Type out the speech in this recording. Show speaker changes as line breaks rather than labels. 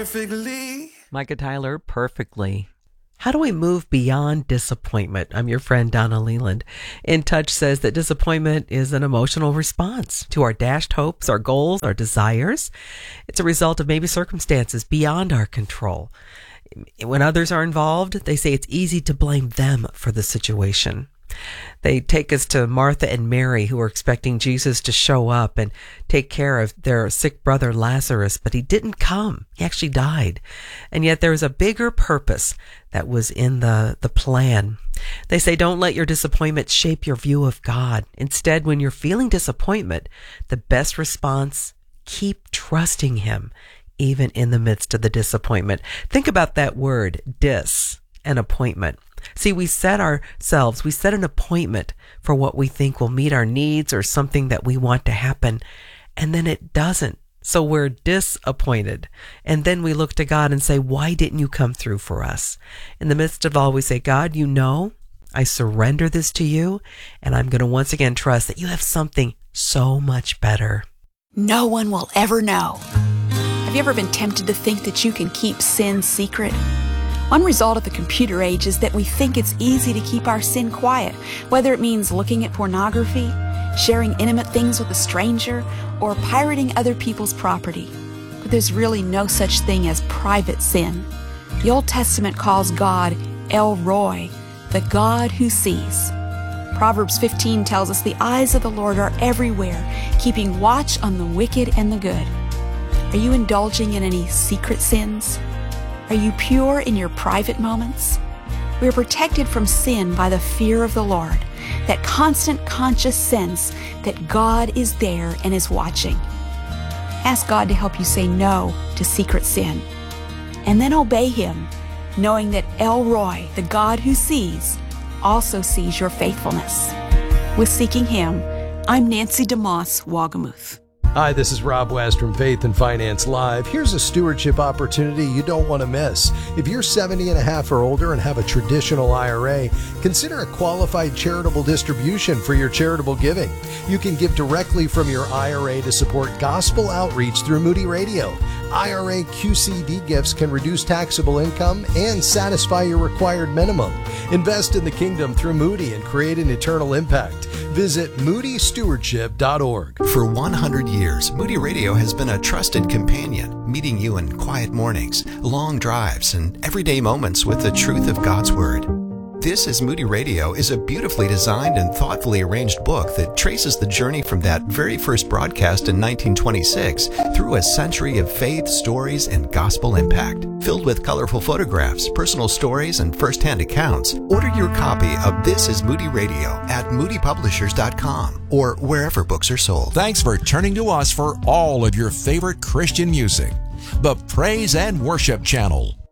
perfectly.
Micah Tyler, Perfectly. How do we move beyond disappointment? I'm your friend, Donna Leland. In Touch says that disappointment is an emotional response to our dashed hopes, our goals, our desires. It's a result of maybe circumstances beyond our control. When others are involved, they say it's easy to blame them for the situation. They take us to Martha and Mary, who were expecting Jesus to show up and take care of their sick brother Lazarus, but he didn't come. He actually died. And yet there was a bigger purpose that was in the plan. They say, don't let your disappointment shape your view of God. Instead, when you're feeling disappointment, the best response, keep trusting him, even in the midst of the disappointment. Think about that word, an appointment. See, we set an appointment for what we think will meet our needs or something that we want to happen, and then it doesn't. So we're disappointed. And then we look to God and say, why didn't you come through for us? In the midst of all, we say, God, I surrender this to you, and I'm going to once again trust that you have something so much better.
No one will ever know. Have you ever been tempted to think that you can keep sin secret? One result of the computer age is that we think it's easy to keep our sin quiet, whether it means looking at pornography, sharing intimate things with a stranger, or pirating other people's property. But there's really no such thing as private sin. The Old Testament calls God El Roi, the God who sees. Proverbs 15 tells us the eyes of the Lord are everywhere, keeping watch on the wicked and the good. Are you indulging in any secret sins? Are you pure in your private moments? We are protected from sin by the fear of the Lord, that constant conscious sense that God is there and is watching. Ask God to help you say no to secret sin, and then obey him, knowing that El Roi, the God who sees, also sees your faithfulness. With Seeking Him, I'm Nancy DeMoss Wagamuth.
Hi, this is Rob West from Faith and Finance Live. Here's a stewardship opportunity you don't want to miss. If you're 70 and a half or older and have a traditional IRA, consider a qualified charitable distribution for your charitable giving. You can give directly from your IRA to support gospel outreach through Moody Radio. IRA QCD gifts can reduce taxable income and satisfy your required minimum. Invest in the kingdom through Moody and create an eternal impact. Visit moodystewardship.org.
For 100 years, Moody Radio has been a trusted companion, meeting you in quiet mornings, long drives, and everyday moments with the truth of God's Word. This is Moody Radio is a beautifully designed and thoughtfully arranged book that traces the journey from that very first broadcast in 1926 through a century of faith, stories, and gospel impact. Filled with colorful photographs, personal stories, and first-hand accounts, order your copy of This is Moody Radio at moodypublishers.com or wherever books are sold.
Thanks for turning to us for all of your favorite Christian music. The Praise and Worship Channel.